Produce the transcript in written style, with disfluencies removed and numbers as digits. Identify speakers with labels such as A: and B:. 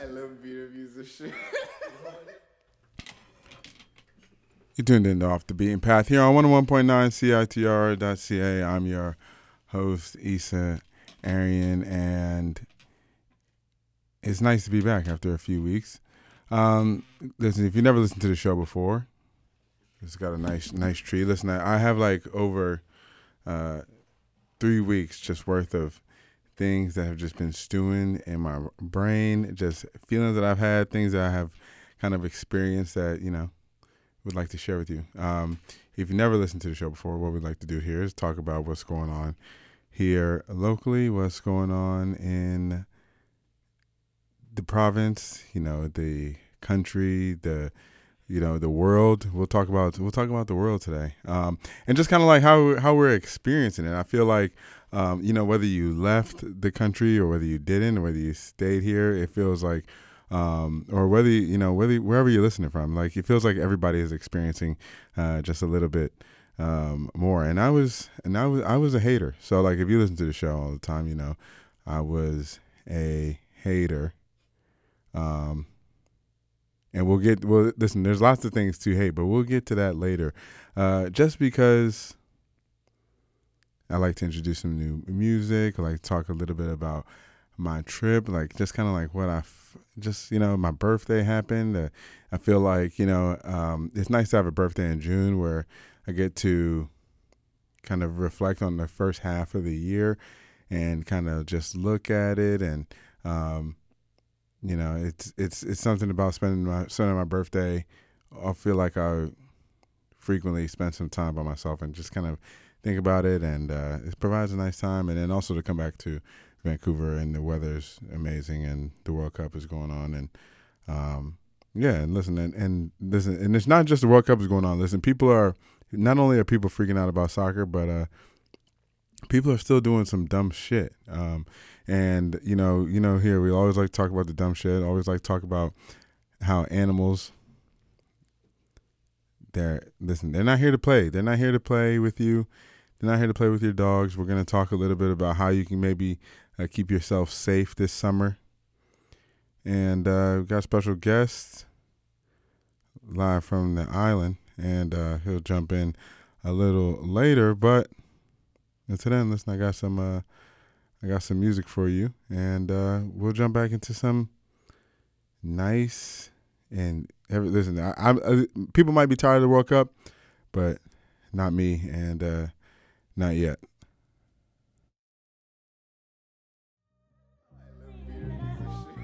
A: I love beat music shit.
B: You tuned in to Off the Beaten Path here on 101.9 CITR.ca. I'm your host, Issa Arian, and it's nice to be back after a few weeks. Listen, if you never listened to the show before, it's got a nice tree. Listen, I have like over 3 weeks just worth of things that have just been stewing in my brain, just feelings that I've had, things that I have kind of experienced that, would like to share with you. If you never listened to the show before, what we'd like to do here is talk about what's going on here locally, what's going on in the province, the country, the world. We'll talk about the world today, and just kind of like how we're experiencing it. I feel like, whether you left the country or whether you didn't, or whether you stayed here, it feels like, or whether wherever you're listening from, like it feels like everybody is experiencing just a little bit more. And I was a hater. So like if you listen to the show all the time, I was a hater. And listen, there's lots of things to hate, but we'll get to that later. Just because I like to introduce some new music, I like to talk a little bit about my trip, like just kind of like what my birthday happened. I feel like, it's nice to have a birthday in June where I get to kind of reflect on the first half of the year and kind of just look at it. And, it's something about spending my birthday. I feel like I frequently spend some time by myself and just kind of think about it. And it provides a nice time. And then also to come back to Vancouver, and the weather's amazing, and the World Cup is going on, and and listen, and it's not just the World Cup is going on. Listen, not only are people freaking out about soccer, but people are still doing some dumb shit. And here we always like to talk about the dumb shit. Always like to talk about how animals. They're not here to play. They're not here to play with you. They're not here to play with your dogs. We're going to talk a little bit about how you can maybe keep yourself safe this summer. And we've got a special guest live from the island, and he'll jump in a little later. But until then, listen, I got some music for you, and we'll jump back into some nice and listen. People might be tired of the World Cup, but not me, and not yet.